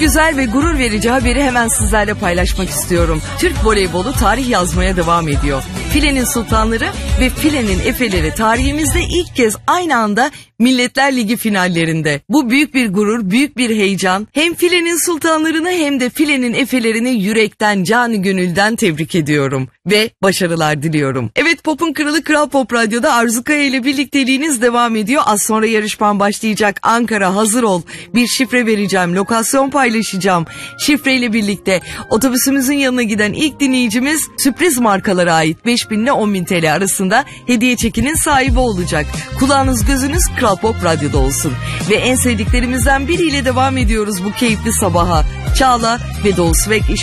güzel ve gurur verici haberi hemen sizlerle paylaşmak istiyorum. Türk voleybolu tarih yazmaya devam ediyor. Filenin sultanları ve filenin efeleri tarihimizde ilk kez aynı anda Milletler Ligi finallerinde. Bu büyük bir gurur, büyük bir heyecan. Hem filenin sultanlarını hem de filenin efelerini yürekten, canı gönülden tebrik ediyorum. Ve başarılar diliyorum. Evet, Pop'un Kralı Kral Pop Radyo'da Arzu Kaya ile birlikteliğiniz devam ediyor. Az sonra yarışmam başlayacak. Ankara hazır ol. Bir şifre vereceğim. Lokasyon paylaşacağım. Şifreyle birlikte otobüsümüzün yanına giden ilk dinleyicimiz sürpriz markalara ait 5.000 ile 10.000 TL arasında hediye çekinin sahibi olacak. Kulağınız gözünüz Kral Pop Radyo'da olsun. Ve en sevdiklerimizden biriyle devam ediyoruz bu keyifli sabaha. Çağla ve Doğu Svek